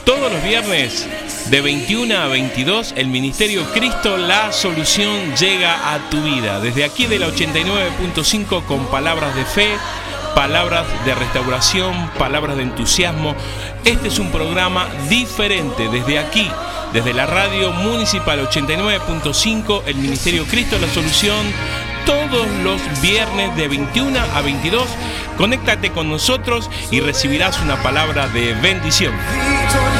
Todos los viernes de 21 a 22, el Ministerio Cristo, la solución llega a tu vida. Desde aquí de la 89.5 con palabras de fe, palabras de restauración, palabras de entusiasmo. Este es un programa diferente desde aquí, desde la radio municipal 89.5, el Ministerio Cristo, la solución. Todos los viernes de 21 a 22, conéctate con nosotros y recibirás una palabra de bendición.